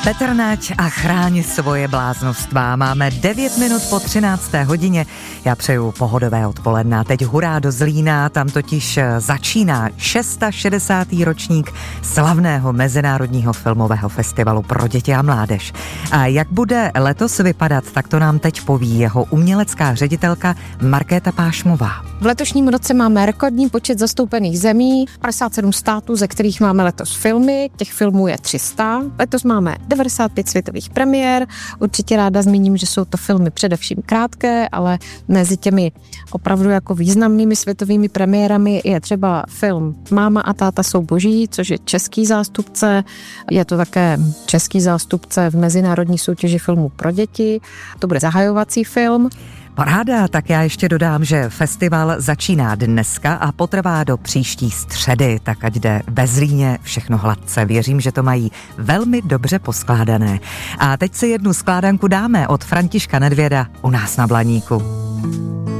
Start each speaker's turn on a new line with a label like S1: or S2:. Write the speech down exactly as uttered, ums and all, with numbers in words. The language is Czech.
S1: Petr Nať a chráň svoje bláznovstvá. Máme devět minut po třinácté hodině. Já přeju pohodové odpoledne. A teď hurá do Zlína, tam totiž začíná šedesátý šestý ročník slavného mezinárodního filmového festivalu pro děti a mládež. A jak bude letos vypadat, tak to nám teď poví jeho umělecká ředitelka Markéta Pášmová.
S2: V letošním roce máme rekordní počet zastoupených zemí, padesát sedm států, ze kterých máme letos filmy, těch filmů je tři sta. Letos máme devadesát pět světových premiér, určitě ráda zmíním, že jsou to filmy především krátké, ale mezi těmi opravdu jako významnými světovými premiérami je třeba film Máma a táta jsou boží, což je český zástupce, je to také český zástupce v mezinárodní soutěži filmů pro děti, to bude zahajovací film.
S1: Paráda, tak já ještě dodám, že festival začíná dneska a potrvá do příští středy, tak ať jde ve Zlíně všechno hladce. Věřím, že to mají velmi dobře poskládané. A teď si jednu skládanku dáme od Františka Nedvěda u nás na Blaníku.